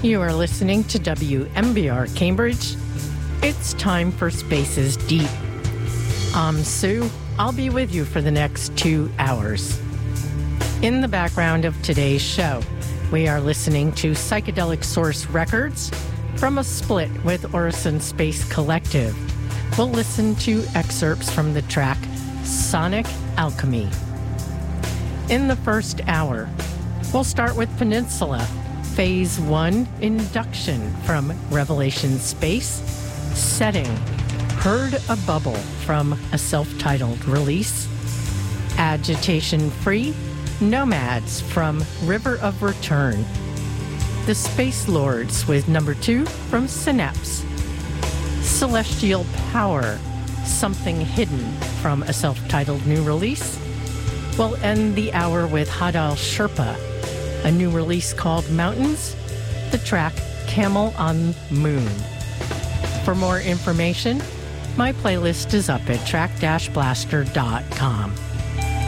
You are listening to WMBR Cambridge. It's time for Spaces Deep. I'm Sue. I'll be with you for the next 2 hours. In the background of today's show, we are listening to Psychedelic Source Records from a split with Orison Space Collective. We'll listen to excerpts from the track Sonic Alchemy. In the first hour, we'll start with Peninsula, Phase 1 Induction from Revelation Space, Setting, Heard a Bubble from a self-titled release, Agitation Free, Nomads from River of Return, The Space Lords with number 2 from Synapse, Celestial Power, Something Hidden from a self-titled new release. We'll end the hour with Hadal Sherpa, a new release called Mountains, the track Camel on Moon. For more information, my playlist is up at track-blaster.com.